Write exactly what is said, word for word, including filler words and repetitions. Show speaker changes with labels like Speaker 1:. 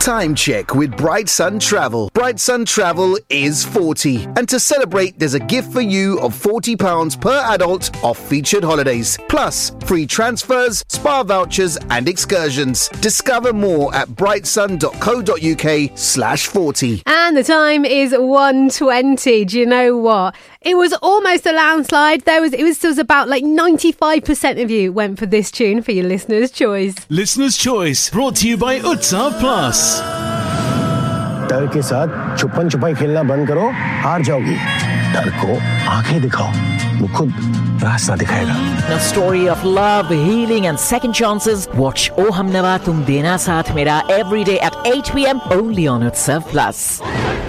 Speaker 1: Time check with Bright Sun Travel. Bright Sun Travel is forty. And to celebrate, there's a gift for you of forty pounds per adult off featured holidays. Plus, free transfers, spa vouchers and excursions. Discover more at brightsun.co.uk slash 40.
Speaker 2: And the time is one twenty. Do you know what? It was almost a landslide. There was, it was, it was about like ninety-five percent of you went for this tune for your listener's choice.
Speaker 3: Listener's Choice, brought to you by Utsav Plus.
Speaker 4: डर के साथ छुपन छुपाई खेलना बंद करो, हार जाओगी। डर को आंखें दिखाओ, वो खुद रास्ता दिखाएगा।
Speaker 5: A story of love, healing and second chances. Watch O Humnava Tum Dena Saath Mera every day at eight p.m. only on Utsav Plus.